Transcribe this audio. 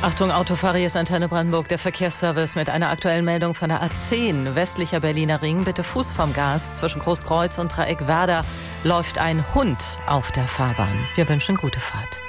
Achtung, Autofahrer, hier ist Antenne Brandenburg, der Verkehrsservice mit einer aktuellen Meldung von der A10, westlicher Berliner Ring. Bitte Fuß vom Gas. Zwischen Großkreuz und Dreieck Werder läuft ein Hund auf der Fahrbahn. Wir wünschen gute Fahrt.